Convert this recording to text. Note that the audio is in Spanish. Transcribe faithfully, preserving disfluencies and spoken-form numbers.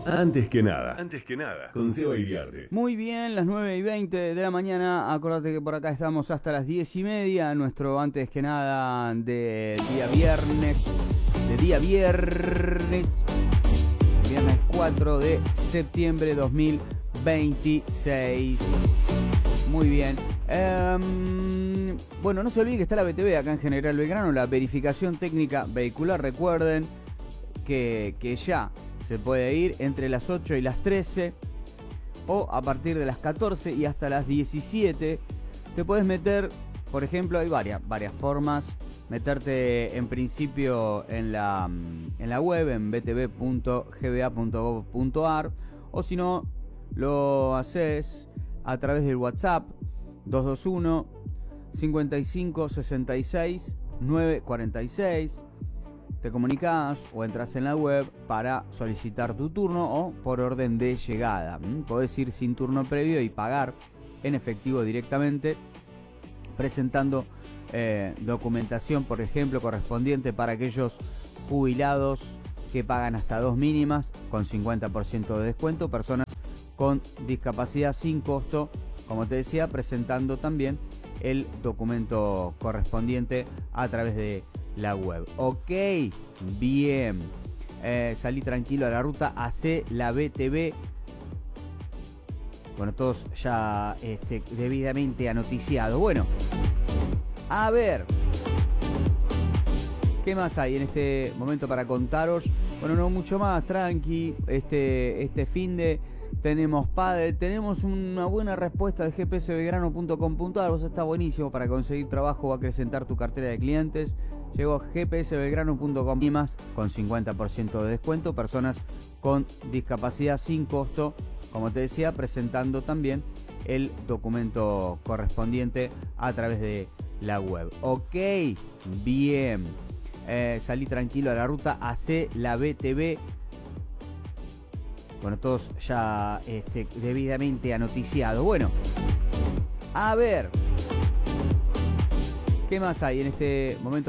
Antes que nada, antes que nada, con Seba Iriarte. Muy bien, las nueve y veinte de la mañana. Acordate que por acá estamos hasta las diez y media. Nuestro antes que nada de día viernes. De día viernes. Viernes cuatro de septiembre de dos mil veintiséis. Muy bien. Um, bueno, no se olviden que está la B T V acá en General Belgrano. La verificación técnica vehicular. Recuerden que, que ya se puede ir entre las ocho y las trece o a partir de las catorce y hasta las diecisiete. Te puedes meter, por ejemplo, hay varias, varias formas. Meterte en principio en la, en la web, en b t v punto g b a punto gov punto a r, o si no, lo haces a través del WhatsApp dos dos uno, cinco cinco, seis seis, nueve cuatro seis. Te comunicas o entras en la web para solicitar tu turno o por orden de llegada. ¿Mm? Podés ir sin turno previo y pagar en efectivo directamente, presentando eh, documentación, por ejemplo, correspondiente para aquellos jubilados que pagan hasta dos mínimas con cincuenta por ciento de descuento, personas con discapacidad sin costo, como te decía, presentando también el documento correspondiente a través de la web. Ok, bien. Eh, salí tranquilo a la ruta, hace la B T V. Bueno, todos ya este, debidamente anoticiados. Bueno, a ver, ¿qué más hay en este momento para contaros? Bueno, no mucho más, tranqui. Este, este fin de tenemos pádel, tenemos una buena respuesta de g p s belgrano punto com punto a r. Vos está buenísimo para conseguir trabajo o acrecentar tu cartera de clientes. Llegó a g p s belgrano punto com y más con cincuenta por ciento de descuento, personas con discapacidad sin costo, como te decía, presentando también el documento correspondiente a través de la web. Ok, bien. Eh, salí tranquilo a la ruta, hace la B T V. Bueno, todos ya este, debidamente anoticiados. Bueno, a ver, ¿qué más hay en este momento?